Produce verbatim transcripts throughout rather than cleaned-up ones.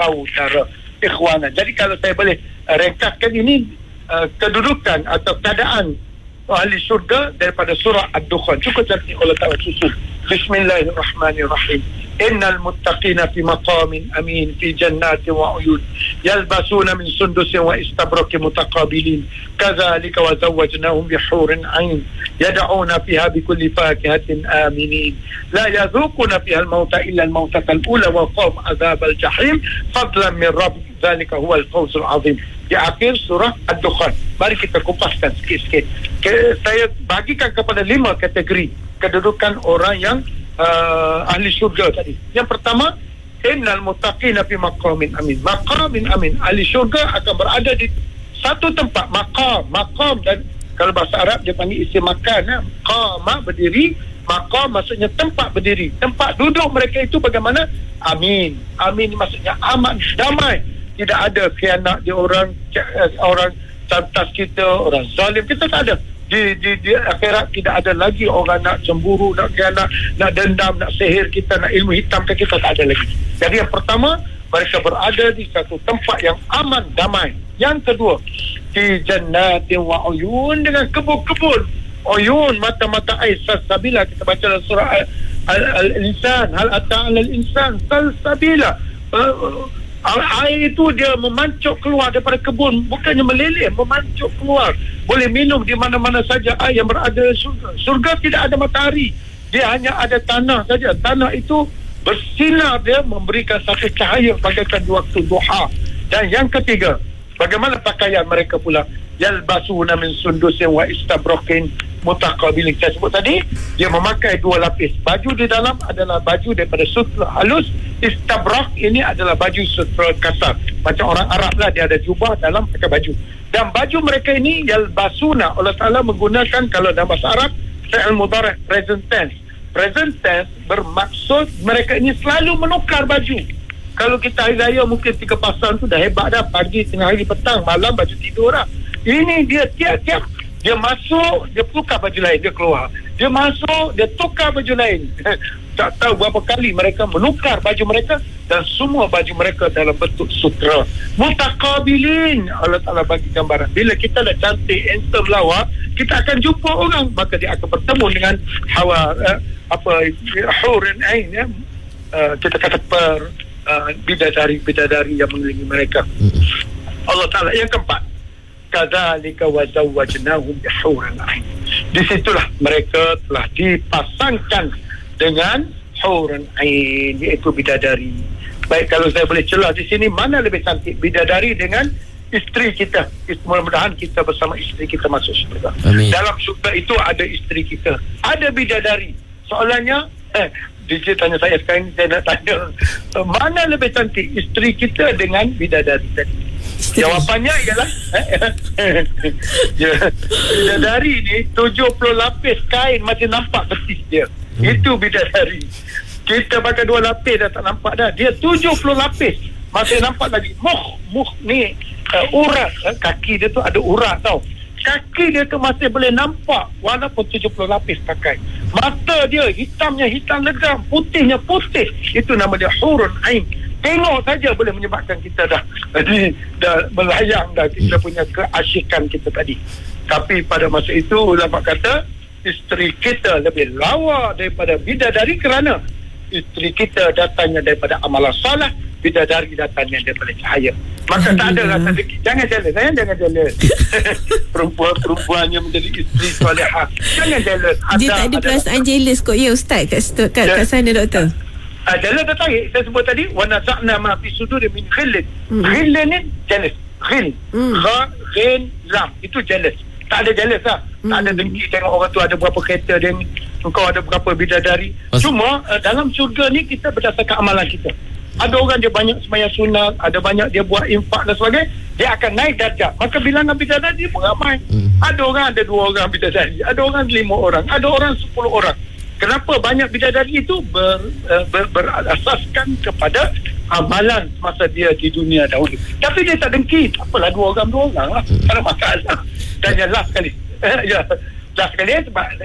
saudara ikhwana. Jadi kalau saya boleh uh, ringkaskan ini uh, kedudukan atau keadaan ahli syurga daripada surah Ad-Dukhan. Cukup cantik Allah Ta'ala susun. Bismillahirrahmanirrahim. Innal muttaqina fi maqamin amin fi jannatin wa uyun yalbasuna min sundusin wa istabrakin mutaqabilin kadzalika wa zawwajnahum bihurin 'ain yad'una fiha bikulli fakihatin aminin la yadhuquna fiha al-mauta illa al-mautatal ula wa qam adzabal jahim fadlan min rabbik dzalika huwal fawzul 'azim. Di akhir surah Ad-Dukhan. Mari kita kupaskan sikit-sikit. Saya bagikan kepada lima kategori kedudukan orang yang Uh, ahli syurga tadi. Yang pertama, innal muttaqina fi maqamin amin. Maqamin amin. Ahli syurga akan berada di satu tempat, maqam, maqam, dan kalau bahasa Arab dia panggil isim makan, ya. Qama berdiri, maqam maksudnya tempat berdiri. Tempat duduk mereka itu bagaimana? Amin. Amin maksudnya aman, damai. Tidak ada khianat di orang, orang cantas kita, orang zalim kita, tak ada. Di, di, di akhirat tidak ada lagi orang nak cemburu, nak khianat, nak dendam, nak sihir kita, nak ilmu hitam ke kita, tak ada lagi. Jadi yang pertama, mereka berada di satu tempat yang aman, damai. Yang kedua, fi jannatin wa uyun, dengan kebun-kebun. Uyun, mata-mata air, salsabila. Kita baca dalam surah Al-Insan, hal ata 'alal insan salsabila. Uh, air itu dia memancuk keluar daripada kebun, bukannya meleleh, memancuk keluar. Boleh minum di mana-mana saja. Air yang berada di surga. Surga tidak ada matahari, dia hanya ada tanah saja. Tanah itu bersinar, dia memberikan satu cahaya bagaikan di waktu duha. Dan yang ketiga, bagaimana pakaian mereka pula? Yalbasuna min sundusin wa istabrakin mutaqabilin. Saya sebut tadi, dia memakai dua lapis. Baju di dalam adalah baju daripada sutra halus. Istabrak ini adalah baju sutra kasar. Macam orang Arab lah, dia ada jubah, dalam pakai baju. Dan baju mereka ini yalbasuna, Allah Ta'ala menggunakan, kalau dalam bahasa Arab, fi'il mudhari' present tense. Present tense bermaksud mereka ini selalu menukar baju. Kalau kita hari raya mungkin tiga pasang tu dah hebat dah. Pagi, tengah hari, petang, malam baju tidur dah. Ini dia tiap-tiap dia masuk, dia tukar baju lain, dia keluar. Dia masuk, dia tukar baju lain. Tak tahu berapa kali mereka menukar baju mereka, dan semua baju mereka dalam bentuk sutra. Mutaqabilin, Allah Ta'ala bagi gambaran. Bila kita dah cantik, handsome, lawa, kita akan jumpa orang, maka dia akan bertemu dengan hawa, uh, apa, hurin ain, ya. Uh, kita kata per uh, bidadari-bidadari yang mengelilingi mereka. Allah Ta'ala. Yang keempat, kadzalika wa zawwajnahum bihurin 'ain. Di situlah mereka telah dipasangkan dengan hurin 'ain, iaitu bidadari. Baik, kalau saya boleh celah di sini, mana lebih cantik, bidadari dengan isteri kita? Mudah-mudahan kita bersama isteri kita masuk syurga. Amin. Dalam syurga itu ada isteri kita, ada bidadari. Soalannya, eh, D J tanya saya sekarang, saya nak tanya, mana lebih cantik, isteri kita dengan bidadari tadi? Jawapannya ialah bidadari ni tujuh puluh lapis kain masih nampak betis dia. Hmm. Itu bidadari. Kita pakai dua lapis dah tak nampak dah. Dia tujuh puluh lapis masih nampak lagi. Muh, muh ni uh, urat, uh, kaki dia tu ada urat tau. Kaki dia tu masih boleh nampak walaupun tujuh puluh lapis pakai. Mata dia hitamnya hitam legam, putihnya putih. Itu nama dia hurun ain. Tengok saja boleh menyebabkan kita dah jadi dah melayang dah kita punya keasyikan kita tadi. Tapi pada masa itu ulama kata isteri kita lebih lawa daripada bidadari kerana isteri kita datangnya daripada amalan salah, bidadari datangnya daripada cahaya. Maka tak ada rasa dengki. Jangan jealous, eh? Jangan jealous. Perempuan-perempuan yang menjadi isteri solehah, jangan jealous. Ada, dia tak ada perasaan jealous kot ya Ustaz kat, kat, kat sana doktor. Ah, jealous dah tarik. Saya sebut tadi, wa naza'na ma fi sudur min ghillin. Ghillin ni jealous. Ghill. Gha, ghin, lam. Itu jealous. Tak ada jealous lah. Hmm. Tak ada dengki tengok orang tu ada berapa kereta dia ni, engkau ada berapa bidadari. Mas... Cuma uh, dalam syurga ni kita berdasarkan amalan kita. Ada orang dia banyak sembahyang sunat, ada banyak dia buat infak dan sebagainya, dia akan naik darjah. Maka bilangan bidadari dia beramai. Hmm. Ada orang ada dua orang bidadari, ada orang lima orang, ada orang sepuluh orang. Kenapa banyak bidadari itu ber, uh, ber, berasaskan kepada amalan masa dia di dunia dahulu. Tapi dia tak dengki. Tak apalah, dua orang dua orang lah. Tak ada masalah. Dan yang last sekali, ya, last sekali sebab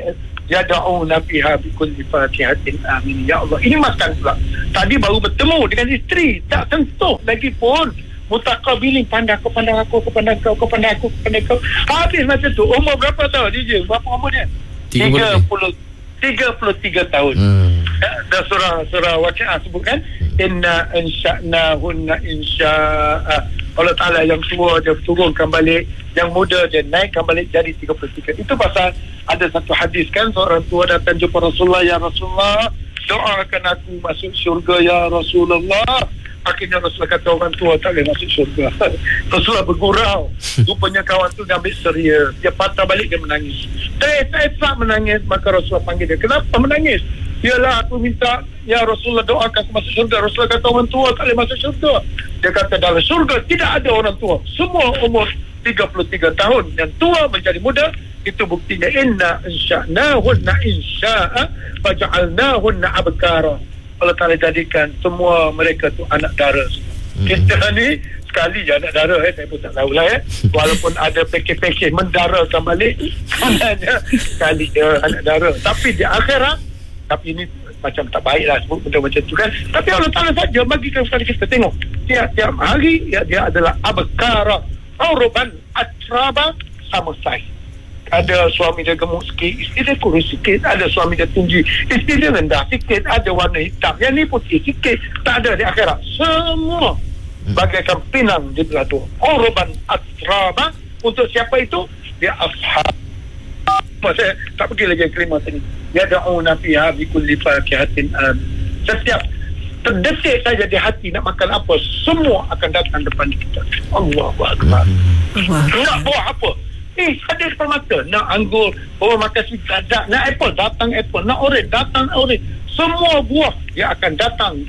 yad'una fiha bikulli fakihatin amin. Ya Allah, ini makan pula. Tadi baru bertemu dengan isteri, tak sentuh lagi pun. Mutaqabilin, pandang aku, pandang aku, aku pandang kau, kau pandang aku, kau pandang kau. Habis macam tu. Umur berapa tahun D J? Berapa umur dia? tiga puluh tiga puluh tiga tahun. Hmm. Dan surah surah Waqiah sebutkan inna insya'nahunna insya'a. Allah Ta'ala yang tua dia turunkan balik, yang muda dia naikkan balik jadi tiga puluh tiga. Itu pasal ada satu hadis kan, seorang tua datang jumpa Rasulullah, ya Rasulullah, doakan aku masuk syurga ya Rasulullah. Akhirnya Rasulullah kata orang tua tak boleh masuk syurga. Rasulullah bergurau. Rupanya kawan tu dia ambil serius. Dia patah balik, dia menangis. Tak menangis. Maka Rasulullah panggil dia. Kenapa menangis? Yalah, aku minta, ya Rasulullah doakan aku masuk syurga. Rasulullah kata orang tua tak boleh masuk syurga. Dia kata dalam syurga tidak ada orang tua. Semua umur tiga puluh tiga tahun. Yang tua menjadi muda. Itu buktinya inna insya'nahunna insya'a faja'alnahunna abkara. Allah Ta'ala jadikan semua mereka tu anak dara. Hmm. Kita ni sekali je anak dara, eh, saya pun tak tahulah eh. Walaupun ada pekeh-pekeh mendarakan balik, sebenarnya sekali je anak dara. Tapi di akhirat, tapi ini macam tak baik lah sebut benda macam tu kan. Tapi Allah Ta'ala saja bagikan sekali kita tengok. Tiap-tiap hari ya, dia adalah abkara, auruban, atraba, sama saiz. Ada suami dia gemuk sikit, isteri dia kurus sikit. Ada suami dia tinggi, isteri dia rendah sikit. Ada warna hitam, yang ni putih sikit. Tak ada di akhirat. Semua bagaikan pinang di belah dua. Urban atraba. Untuk siapa itu? Dia ashab. Saya tak pergi lagi kalimat ini. Yad'una fiha bikulli fakihatin amin. Setiap terdetik saja di hati nak makan apa, semua akan datang depan kita. Allahu Akbar. Nak buah apa? Eh, ada depan mata. Nak anggur, oh makan sweet, nak apple, datang apple. Nak orange, datang orange. Semua buah dia akan datang.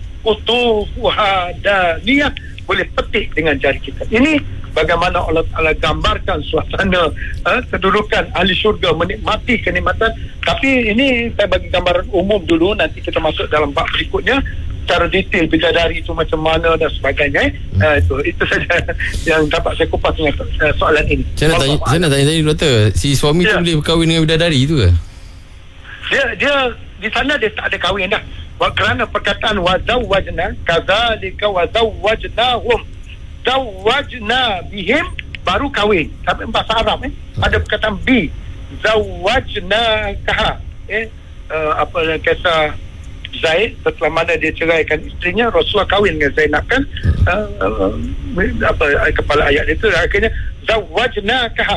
Utuhuha daniyah, boleh petik dengan jari kita. Ini bagaimana Allah Ta'ala gambarkan suasana eh, kedudukan ahli syurga menikmati kenikmatan. Tapi ini saya bagi gambaran umum dulu, nanti kita masuk dalam bab berikutnya secara detail bidadari itu macam mana dan sebagainya. Hmm. Uh, itu itu saja yang dapat saya kupas dengan uh, soalan ini. Saya nak tanya, saya nak tanya tadi doktor, si suami ya. tu boleh berkahwin dengan bidadari tu ke? Dia dia di sana dia tak ada kahwin dah. Kerana perkataan wazawwajna kadzalika wazawwajnahum, zawwajna bihim baru kahwin. Tapi bahasa Arab eh hmm. ada perkataan bi zawwajna kaha eh uh, apa kata Zaid setelah mana dia ceraikan isterinya, Rasulullah kahwin dengan Zainab kan. uh, uh, apa kepala ayat itu akhirnya zawwajna kaha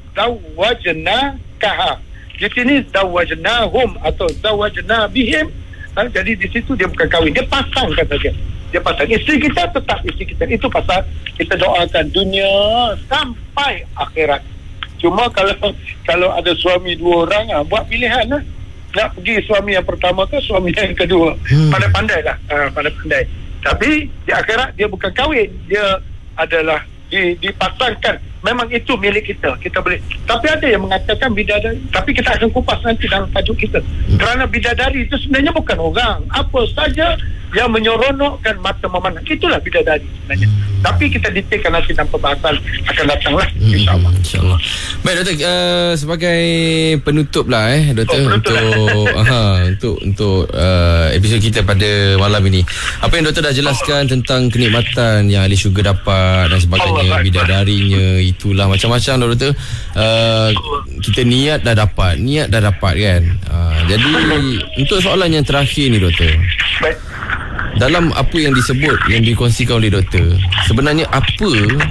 zawwajna kaha. Di sini zawwajnahum atau zawwajna bihim. Ha, jadi di situ dia bukan kahwin, dia pasangkan saja. Dia pasang isteri kita, tetap isteri kita. Itu pasal kita doakan dunia sampai akhirat. Cuma kalau kalau ada suami dua orang, ha, buat pilihan lah. Nak pergi suami yang pertama ke suami yang kedua. hmm. Pandai-pandai lah, ha, pandai-pandai. Tapi di akhirat dia bukan kahwin, dia adalah di, dipasangkan. Memang itu milik kita, kita boleh. Tapi ada yang mengatakan bidadari, tapi kita akan kupas nanti dalam tajuk kita. hmm. Kerana bidadari itu sebenarnya bukan orang, apa saja yang menyeronokkan mata memandang, itulah bidadari sebenarnya. hmm. Tapi kita detailkan nanti dalam pembahasan akan datanglah, hmm. insyaAllah. InsyaAllah. Baik doktor, uh, sebagai penutup lah eh doktor, oh, untuk uh, untuk untuk uh, episod kita pada malam ini, apa yang doktor dah jelaskan tentang kenikmatan yang ahli syurga dapat dan sebagainya, Allah bidadarinya, itulah macam-macam lah doktor. uh, Kita niat dah dapat, niat dah dapat kan. uh, Jadi untuk soalan yang terakhir ni doktor, baik, dalam apa yang disebut, yang dikongsikan oleh doktor, sebenarnya apa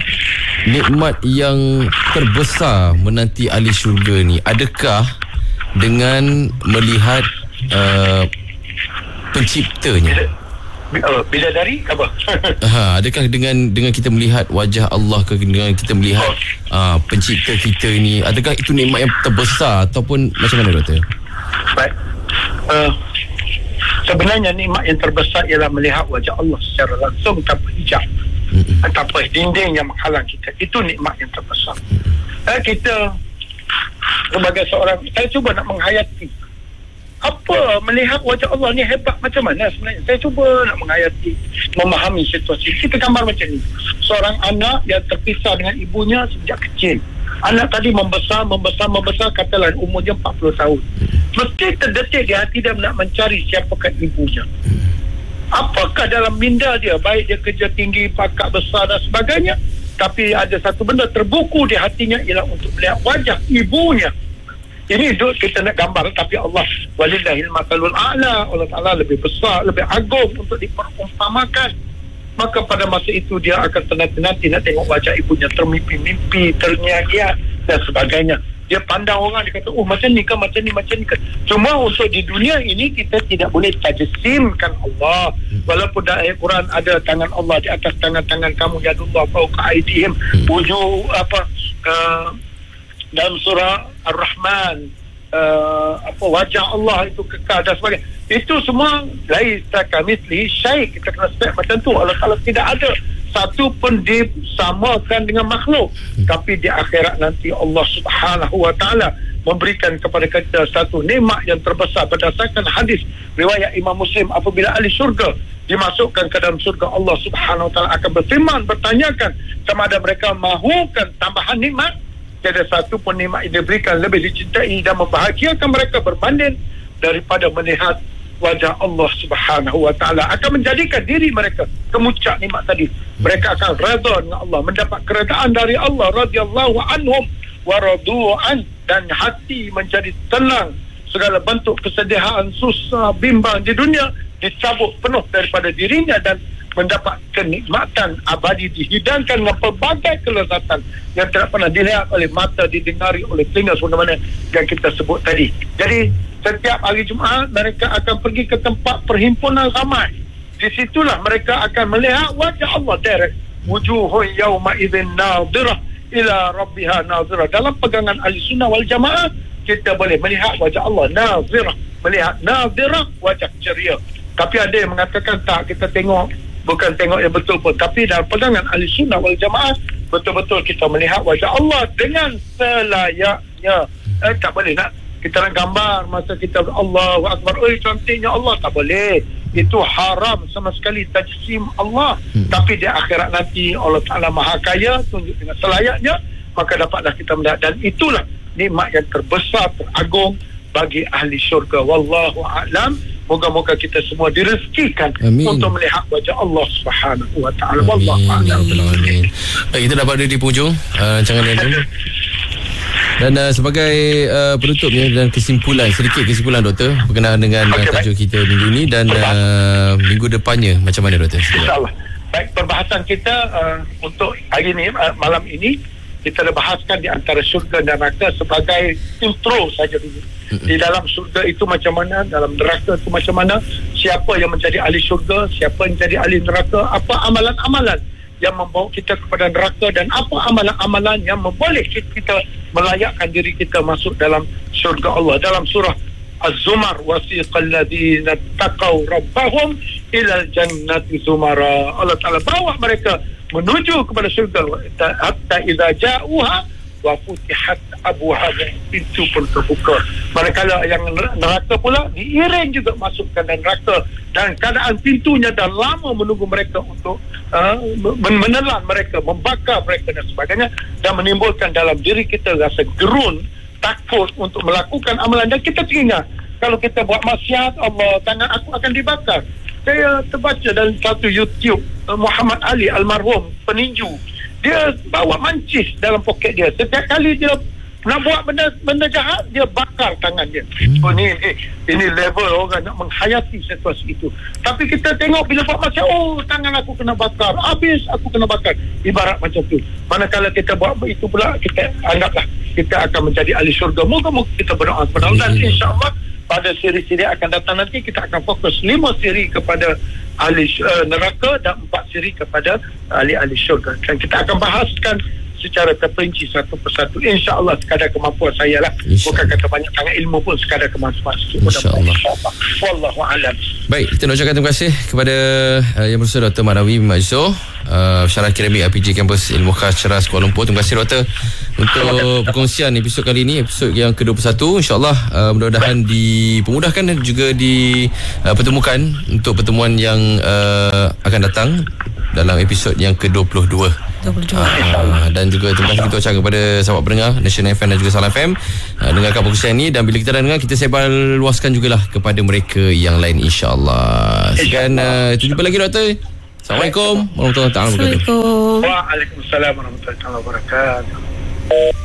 nikmat yang terbesar menanti ahli syurga ni? Adakah dengan melihat uh, penciptanya? Bidadari apa? Ha, adakah dengan dengan kita melihat wajah Allah ke, dengan kita melihat uh, pencipta kita ini, adakah itu nikmat yang terbesar ataupun macam mana doktor? Baik. Uh, sebenarnya nikmat yang terbesar ialah melihat wajah Allah secara langsung tanpa hijab, mm-hmm. tanpa dinding yang menghalang kita. Itu nikmat yang terbesar. mm-hmm. eh, Kita sebagai seorang, saya cuba nak menghayati apa melihat wajah Allah ni hebat macam mana sebenarnya. Saya cuba nak menghayati, memahami situasi. Kita gambar macam ni, seorang anak yang terpisah dengan ibunya sejak kecil. Anak tadi membesar, membesar, membesar, katalah umurnya empat puluh tahun. mesti terdetik di hati dia nak mencari siapakah ibunya. Apakah dalam minda dia, baik dia kerja tinggi, pangkat besar dan sebagainya, tapi ada satu benda terbuku di hatinya ialah untuk melihat wajah ibunya. Ini duk kita nak gambar, tapi Allah walillahil matalul a'la, Allah Ta'ala lebih besar, lebih agung untuk diperumpamakan. Maka pada masa itu dia akan tenang-tenanti nak tengok wajah ibunya, termimpi-mimpi, terngiang-ngiang dan sebagainya. Dia pandang orang, dia kata, oh macam ni kan, macam ni, macam ni kan. Cuma untuk di dunia ini kita tidak boleh tajsimkan Allah. Walaupun dalam ayat Quran ada tangan Allah di atas tangan-tangan kamu, yadullah fawqa aydihim, wujud apa uh, dalam surah Ar-Rahman, uh, apa wajah Allah itu kekal dan sebagainya. Itu semua laisa kamitslihi syai'. Kita kena step macam tu. Allah Taala tidak ada satu pun disamakan dengan makhluk. hmm. Tapi di akhirat nanti Allah Subhanahu wa ta'ala memberikan kepada kita satu nikmat yang terbesar berdasarkan hadis riwayat Imam Muslim. Apabila ahli syurga dimasukkan ke dalam syurga, Allah Subhanahu wa ta'ala akan berfirman, bertanyakan sama ada mereka mahukan tambahan nikmat. Tiada satu pun nikmat yang diberikan lebih dicintai dan membahagiakan mereka berbanding daripada melihat wajah Allah Subhanahu wa ta'ala. Akan menjadikan diri mereka kemuncak nikmat tadi. Mereka akan redha dengan Allah, mendapat keredaan dari Allah radhiyallahu anhum wa radu'an, dan hati menjadi tenang. Segala bentuk kesedihan, susah, bimbang di dunia dicabut penuh daripada dirinya dan mendapat kenikmatan abadi, dihidangkan dengan pelbagai kelezatan yang tidak pernah dilihat oleh mata, didengari oleh telinga, sebagaimana yang kita sebut tadi. Jadi setiap hari Jumaat mereka akan pergi ke tempat perhimpunan ramai. Di situlah mereka akan melihat wajah Allah direct. Wujuhun yawma idzin nadhirah ila rabbiha nadhirah. Dalam pegangan ahli sunnah wal jamaah, kita boleh melihat wajah Allah nadhirah, melihat nadhirah, wajah ceria. Tapi ada yang mengatakan tak, kita tengok bukan tengok yang betul pun. Tapi dalam pegangan ahli sunnah wal jamaah, betul-betul kita melihat wajah Allah dengan selayaknya. Eh, tak boleh nak kita nak gambar masa kita Allahu Akbar, oi cantiknya Allah, tak boleh. Itu haram sama sekali tajsim Allah. hmm. Tapi di akhirat nanti Allah Ta'ala Maha Kaya, tunjuk dengan selayaknya, maka dapatlah kita melihat. Dan itulah nikmat yang terbesar, teragung bagi ahli syurga. Wallahu a'lam. Moga-moga kita semua direzekikan untuk melihat wajah Allah Subhanahu wa ta'ala. Wallahu a'lam. Amin. Baik, kita dapat di penghujung uh, rancangan ini. Dan uh, sebagai uh, penutupnya dan kesimpulan, sedikit kesimpulan doktor berkenaan dengan okay, uh, tajuk kita minggu ini dan uh, minggu depannya macam mana doktor? InsyaAllah. Baik, perbahasan kita uh, untuk hari ini, uh, malam ini kita dah bahaskan di antara syurga dan neraka sebagai intro saja dulu. Mm-hmm. Di dalam syurga itu macam mana, dalam neraka itu macam mana, siapa yang menjadi ahli syurga, siapa yang menjadi ahli neraka, apa amalan-amalan yang membawa kita kepada neraka, dan apa amalan-amalan yang memboleh kita melayakkan diri kita masuk dalam syurga Allah. Dalam surah Az-Zumar, wasiqal ladzina taqaw rabbahum ilal jannati zumara. Allah Ta'ala bawa mereka menuju kepada syurga hatta idza ja'uha wa futihat abwaha, pintu pun terbuka. Manakala yang neraka pula diiring juga masukkan dan neraka, dan keadaan pintunya dah lama menunggu mereka untuk uh, menelan mereka, membakar mereka dan sebagainya, dan menimbulkan dalam diri kita rasa gerun, takut untuk melakukan amalan. Dan kita teringat kalau kita buat maksiat, Allah, tangan aku akan dibakar. Saya terbaca dalam satu YouTube, Muhammad Ali almarhum peninju, dia bawa mancis dalam poket dia. Setiap kali dia nak buat benda benda jahat, dia bakar tangan dia. Oh, ini, ini, ini level orang nak menghayati situasi itu. Tapi kita tengok bila buat maksiat, oh tangan aku kena bakar, habis aku kena bakar. Ibarat macam tu. Manakala kita buat itu pula, kita anggaplah kita akan menjadi ahli syurga. Moga-moga kita berdoa kepada Allah, dan insya-Allah pada siri-siri akan datang nanti kita akan fokus lima siri kepada ahli uh, neraka dan empat siri kepada ahli-ahli syurga. Dan kita akan bahaskan secara terperinci satu persatu. InsyaAllah sekadar kemampuan saya lah. Bukan kata banyak sangat ilmu pun, sekadar kemampuan sikit. InsyaAllah. InsyaAllah. Wallahu'alam. Baik, kita nak ucapkan terima kasih kepada uh, Yang Bersama Doktor Manawi Mak Yusof, uh, Syarah Akademik R P J Kampus Ilmu Khas Ceras Kuala Lumpur. Terima kasih Doktor untuk perkongsian episod kali ini, episod yang ke dua puluh satu. InsyaAllah uh, mudah-mudahan dipermudahkan dan juga dipertemukan uh, untuk pertemuan yang uh, akan datang dalam episod yang ke dua puluh dua. dua puluh dua. Uh, dan juga terima kasih kita ucapkan kepada sahabat pendengar National F M dan juga Salam F M uh, dengarkan perkongsian ini, dan bila kita dah dengar, kita sebar luaskan jugalah kepada mereka yang lain, insya-Allah. Sekian, uh, jumpa lagi doktor. Assalamualaikum warahmatullahi wabarakatuh. Assalamualaikum. Waalaikumsalam warahmatullahi wabarakatuh.